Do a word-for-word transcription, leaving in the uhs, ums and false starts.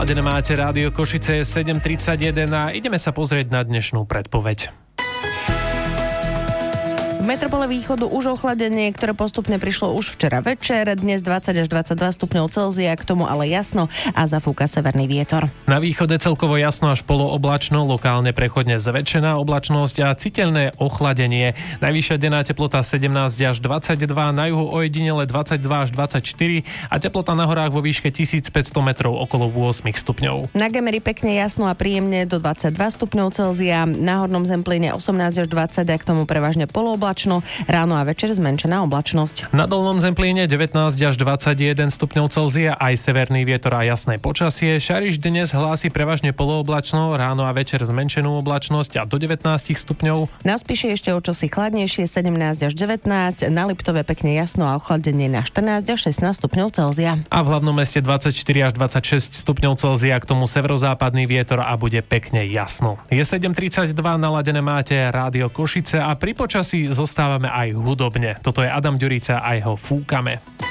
Naladené máte Rádio Košice sedem tridsaťjeden a ideme sa pozrieť na dnešnú predpoveď. V metropole východu už ochladenie, ktoré postupne prišlo už včera večer, dnes dvadsať až dvadsaťdva stupňov Celzia, k tomu ale jasno a zafúka severný vietor. Na východe celkovo jasno až polooblačno, lokálne prechodne zväčšená oblačnosť a citeľné ochladenie. Najvyššia denná teplota sedemnásť až dvadsaťdva, na juhu ojedinele dvadsaťdva až dvadsaťštyri a teplota na horách vo výške tisícpäťsto metrov okolo osem stupňov. Na Gemeri pekne jasno a príjemne do dvadsaťdva stupňov Celzia, na hornom Zemplíne osemnásť až dvadsať a k tomu prevažne polooblačno. Ráno a večer zmenšená oblačnosť. Na dolnom Zemplíne devätnásť až dvadsaťjeden stupňov Celzia, aj severný vietor a jasné počasie. Šariš dnes hlási prevažne polooblačno, ráno a večer zmenšenú oblačnosť a do devätnásť stupňov. Na Spiši ešte o čosi chladnejšie, sedemnásť až devätnásť, na Liptove pekne jasno a ochladenie na štrnásť až šestnásť stupňov Celzia. A v hlavnom meste dvadsaťštyri až dvadsaťšesť stupňov Celzia, k tomu severozápadný vietor a bude pekne jasno. Je sedem tridsaťdva, naladené máte Rádio Košice a pri počasí zostávame aj hudobne. Toto je Adam Ďurica a jeho Fúkame.